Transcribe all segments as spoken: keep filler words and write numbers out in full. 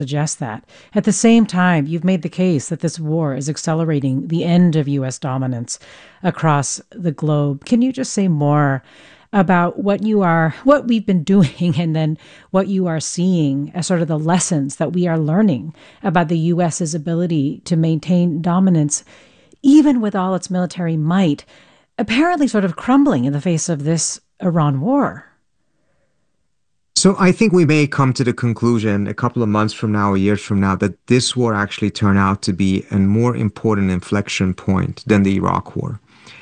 suggest that. At the same time, you've made the case that this war is accelerating the end of U S dominance across the globe. Can you just say more about what you are, what we've been doing, and then what you are seeing as sort of the lessons that we are learning about the US's ability to maintain dominance, even with all its military might, apparently sort of crumbling in the face of this Iran war? So I think we may come to the conclusion a couple of months from now, or years from now, that this war actually turned out to be a more important inflection point than the Iraq war.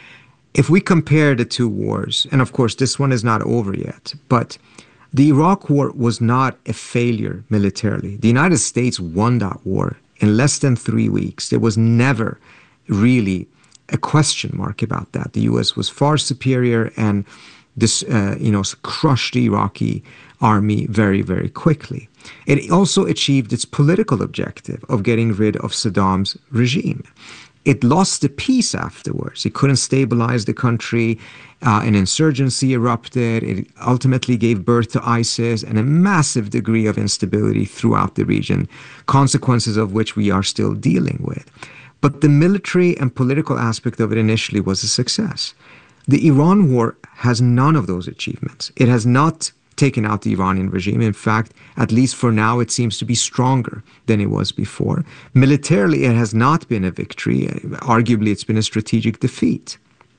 If we compare the two wars, and of course this one is not over yet, but the Iraq war was not a failure militarily. The United States won that war in less than three weeks. There was never really a question mark about that. The U S was far superior, and this, uh, you know, crushed the Iraqi army very, very quickly. It also achieved its political objective of getting rid of Saddam's regime. It lost the peace afterwards. It couldn't stabilize the country. Uh, an insurgency erupted. It ultimately gave birth to ISIS and a massive degree of instability throughout the region, consequences of which we are still dealing with. But the military and political aspect of it initially was a success. The Iran war has none of those achievements. It has not taken out the Iranian regime. In fact, at least for now, it seems to be stronger than it was before. Militarily, it has not been a victory. Arguably, it's been a strategic defeat.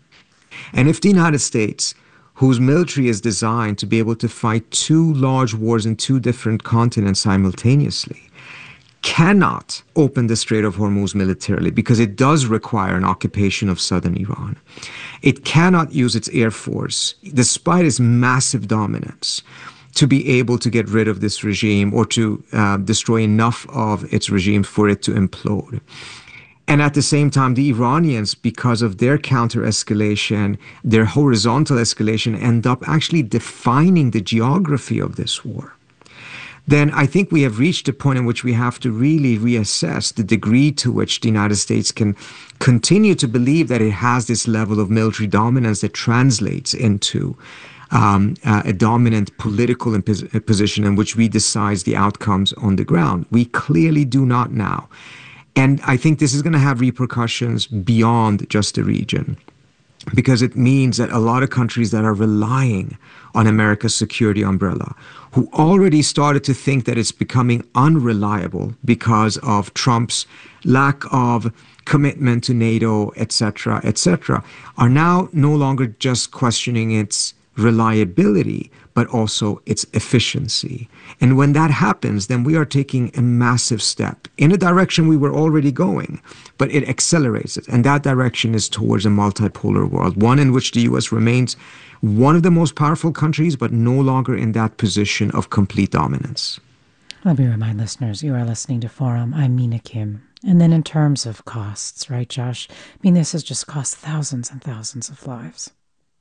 And if the United States, whose military is designed to be able to fight two large wars in two different continents simultaneously, cannot open the Strait of Hormuz militarily because it does require an occupation of southern Iran. It cannot use its air force, despite its massive dominance, to be able to get rid of this regime or to uh, destroy enough of its regime for it to implode. And at the same time, the Iranians, because of their counter-escalation, their horizontal escalation, end up actually defining the geography of this war. Then I think we have reached a point in which we have to really reassess the degree to which the United States can continue to believe that it has this level of military dominance that translates into um, uh, a dominant political impos- position in which we decide the outcomes on the ground. We clearly do not now. And I think this is going to have repercussions beyond just the region, because it means that a lot of countries that are relying on America's security umbrella, who already started to think that it's becoming unreliable because of Trump's lack of commitment to NATO, et cetera, et cetera, are now no longer just questioning its reliability, but also its efficiency. And when that happens, then we are taking a massive step in a direction we were already going, but it accelerates it. And that direction is towards a multipolar world, one in which the U S remains one of the most powerful countries, but no longer in that position of complete dominance. Let me remind listeners, you are listening to Forum. I'm Mina Kim. And then in terms of costs, right, Josh? I mean, this has just cost thousands and thousands of lives.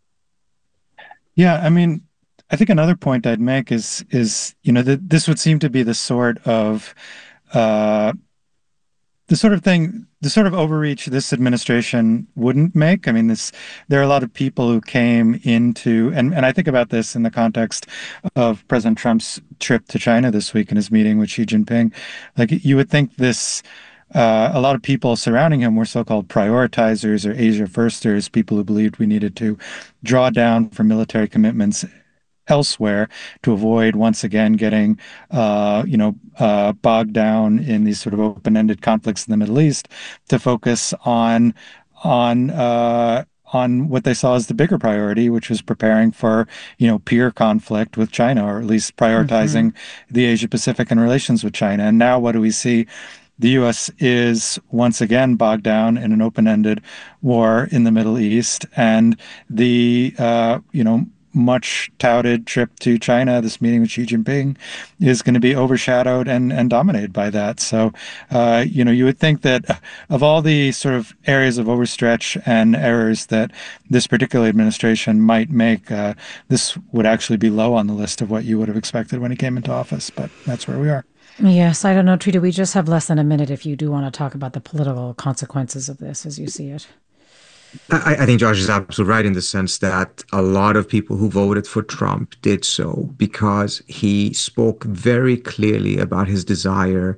Yeah, I mean, I think another point I'd make is is you know that this would seem to be the sort of uh, the sort of thing, the sort of overreach this administration wouldn't make. I mean, this there are a lot of people who came into, and and I think about this in the context of President Trump's trip to China this week and his meeting with Xi Jinping. Like, you would think this. Uh, a lot of people surrounding him were so-called prioritizers or Asia firsters, people who believed we needed to draw down from military commitments elsewhere to avoid once again getting, uh, you know, uh, bogged down in these sort of open-ended conflicts in the Middle East, to focus on on uh, on what they saw as the bigger priority, which was preparing for, you know, peer conflict with China, or at least prioritizing mm-hmm. the Asia-Pacific and relations with China. And now what do we see? The U S is once again bogged down in an open-ended war in the Middle East, and the uh, you know much touted trip to China, this meeting with Xi Jinping, is going to be overshadowed and and dominated by that. So uh, you know you would think that of all the sort of areas of overstretch and errors that this particular administration might make, uh, this would actually be low on the list of what you would have expected when he came into office. But that's where we are. Yes, I don't know, Trita, we just have less than a minute if you do want to talk about the political consequences of this as you see it. I, I think Josh is absolutely right in the sense that a lot of people who voted for Trump did so because he spoke very clearly about his desire